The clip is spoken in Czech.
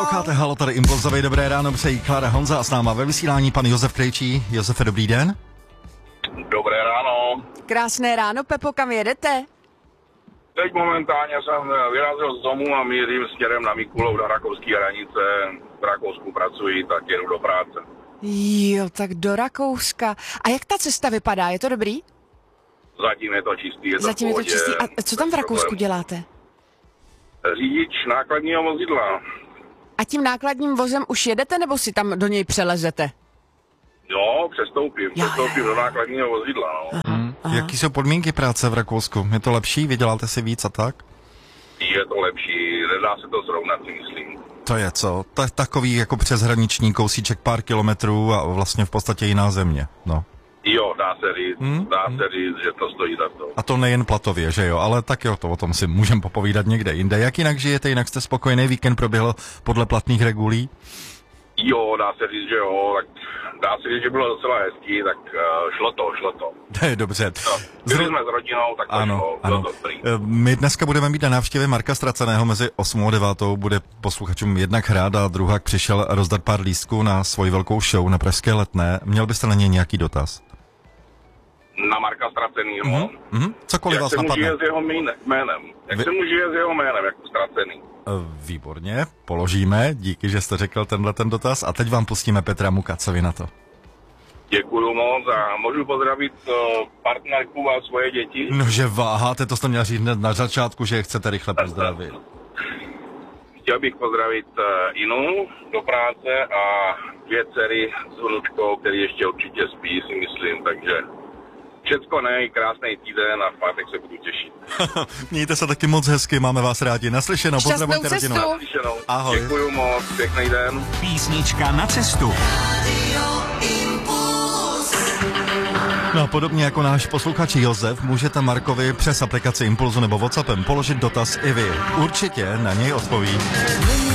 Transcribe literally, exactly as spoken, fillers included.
Posloucháte Halo, tady Impulzový, dobré ráno, přejí Klára Honza a s náma ve vysílání pan Josef Krejčí. Josefe, dobrý den. Dobré ráno. Krásné ráno, Pepo, kam jedete? Teď momentálně jsem vyrazil z domu a mířím směrem na Mikulov do rakouské hranice. V Rakousku pracuji, tak jedu do práce. Jo, tak do Rakouska. A jak ta cesta vypadá, je to dobrý? Zatím je to čistý, je to Zatím je to čistý. A co tam v Rakousku děláte? Řidič nákladního vozidla. A tím nákladním vozem už jedete, nebo si tam do něj přelezete? Jo, přestoupím. Přestoupím do nákladního vozidla, no. Hmm. Jaký jsou podmínky práce v Rakousku? Je to lepší? Vyděláte si víc a tak? Je to lepší, nedá se to srovnat, si myslím. To je co? Ta, takový jako přeshraniční kousíček pár kilometrů a vlastně v podstatě jiná země, no. Jo, dá se říct, Hmm? dá se říct, že to stojí za to. A to nejen platově, že jo? Ale tak jo, to o tom si můžeme popovídat někde jinde. Jak jinak žijete, jinak jste spokojený, víkend proběhl podle platných regulí? Jo, dá se říct, že jo, tak dá se říct, že bylo docela hezký, tak uh, šlo to, šlo to. To je dobře. No, byli jsme s rodinou, tak to ano, šlo, ano. bylo dobrý. My dneska budeme mít na návštěvě Marka Ztraceného mezi osmou a devátou. Bude posluchačům jednak hrát a druhák přišel rozdat pár lístků na svoji velkou show na Pražské Letné. Měl byste na něj nějaký dotaz? Na Marka Ztracenýho. Mm-hmm. Mm-hmm. Cokoliv Jak vás se mu napadne. žije s jeho jménem? Jak Vy... se mu žije s jeho jménem, jako Ztracený? Výborně, položíme. Díky, že jste řekl tenhle ten dotaz. A teď vám pustíme Petra Muka, co vy na to? Děkuju moc a můžu pozdravit uh, partnerku a svoje děti. No, že váháte, to jste měl říct hned na začátku, že je chcete rychle pozdravit. Chtěl bych pozdravit uh, Inu do práce a dvě dcery s vnučkou, který ještě určitě spí, si myslím, takže všecko nej, krásný týden a v pátek se budu těšit. Mějte se taky moc hezky, máme vás rádi. Naslyšenou, pozdravujte rodinu. Naslyšenou. Ahoj. Děkuju moc, pěkný den. Písnička na cestu. No a podobně jako náš posluchač Josef, můžete Markovi přes aplikaci Impulzu nebo WhatsAppem položit dotaz i vy. Určitě na něj odpoví.